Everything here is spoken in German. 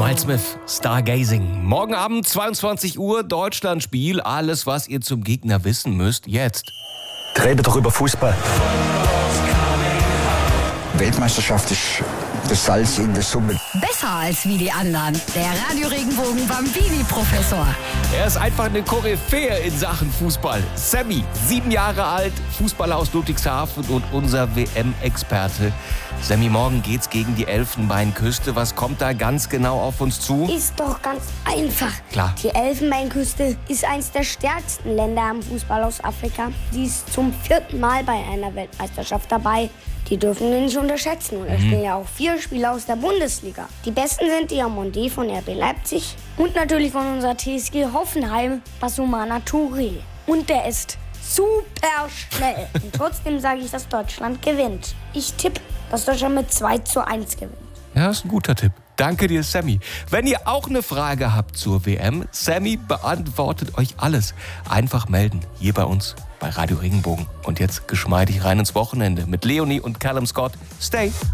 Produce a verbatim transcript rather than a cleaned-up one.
Miles Smith, Stargazing. Morgen Abend, zweiundzwanzig Uhr, Deutschlandspiel. Alles, was ihr zum Gegner wissen müsst, jetzt. Rede doch über Fußball. Weltmeisterschaft ist das Salz in der Suppe. Besser als wie die anderen. Der Radio Regenbogen Bambini-Professor. Er ist einfach eine Koryphäe in Sachen Fußball. Sammy, sieben Jahre alt, Fußballer aus Ludwigshafen und unser W M-Experte. Sammy, morgen geht's gegen die Elfenbeinküste. Was kommt da ganz genau auf uns zu? Ist doch ganz einfach. Klar. Die Elfenbeinküste ist eines der stärksten Länder am Fußball aus Afrika. Die ist zum vierten Mal bei einer Weltmeisterschaft dabei. Die dürfen wir nicht unterschätzen. Und da Mhm. spielen ja auch vier Spieler aus der Bundesliga. Die besten sind Diomande von R B Leipzig und natürlich von unserer T S G Hoffenheim, Basumana Touré. Und der ist super schnell. Und trotzdem sage ich, dass Deutschland gewinnt. Ich tippe, dass Deutschland mit zwei zu eins gewinnt. Ja, ist ein guter Tipp. Danke dir, Sammy. Wenn ihr auch eine Frage habt zur W M, Sammy beantwortet euch alles. Einfach melden, hier bei uns bei Radio Regenbogen. Und jetzt geschmeidig rein ins Wochenende mit Leonie und Callum Scott. Stay!